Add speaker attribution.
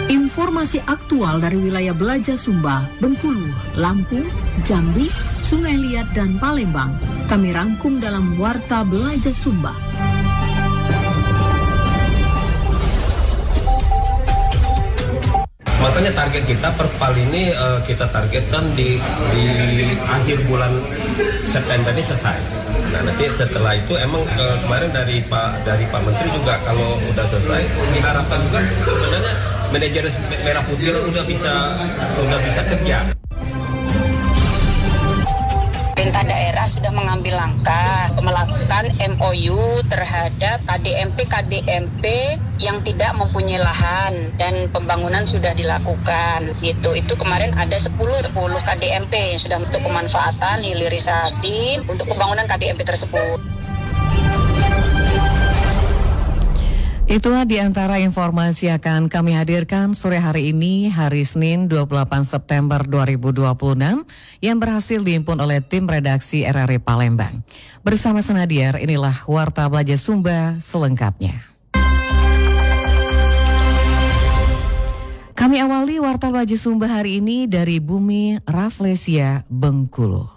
Speaker 1: Informasi aktual dari wilayah Belaja Sumba, Bengkulu, Lampung, Jambi, Sungai Liat, dan Palembang. Kami rangkum dalam Warta Belaja Sumba.
Speaker 2: Makanya target kita perpal ini kita targetkan di akhir bulan September ini selesai. Nah nanti setelah itu emang kemarin dari Pak Menteri juga kalau udah selesai diharapkan juga sebenarnya manajer Merah Putih sudah bisa kerja.
Speaker 3: Pemerintah daerah sudah mengambil langkah melakukan MOU terhadap KDMP yang tidak mempunyai lahan dan pembangunan sudah dilakukan. Itu kemarin ada 10 KDMP yang sudah untuk pemanfaatan hilirisasi untuk pembangunan KDMP tersebut.
Speaker 4: Itulah di antara informasi yang akan kami hadirkan sore hari ini, hari Senin 28 September 2026, yang berhasil dihimpun oleh tim redaksi RRI Palembang. Bersama Senadiar, inilah Warta Belaja Sumba selengkapnya. Kami awali Warta Belaja Sumba hari ini dari Bumi Rafflesia, Bengkulu.